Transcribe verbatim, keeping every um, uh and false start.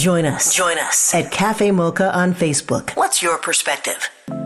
Join us. Join us at Cafe Mocha on Facebook. What's your perspective?